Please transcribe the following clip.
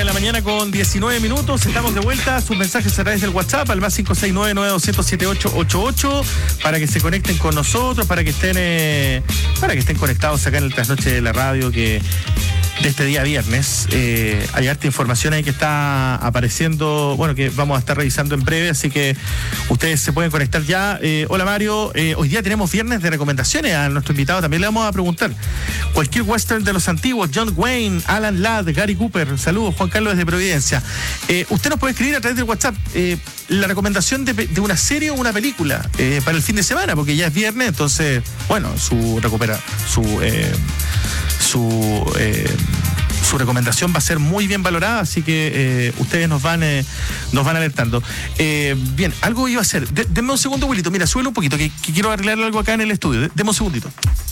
de la mañana con 19 minutos. Estamos de vuelta. Sus mensajes a través del WhatsApp al más 569-9200-7888 para que se conecten con nosotros, para que estén conectados acá en el Trasnoche de la Radio de este día viernes. Hay harta información ahí que está apareciendo, bueno, que vamos a estar revisando en breve, así que ustedes se pueden conectar ya. Hola Mario, hoy día tenemos viernes de recomendaciones. A nuestro invitado también le vamos a preguntar cualquier western de los antiguos: John Wayne, Alan Ladd, Gary Cooper. Saludos, Juan Carlos desde Providencia. Usted nos puede escribir a través del WhatsApp la recomendación de una serie o una película para el fin de semana, porque ya es viernes, entonces, bueno, su recomendación va a ser muy bien valorada, así que ustedes nos van alertando. Bien, algo iba a hacer. Denme un segundo, Wilito. Mira, súbelo un poquito, que quiero arreglar algo acá en el estudio. Denme un segundito.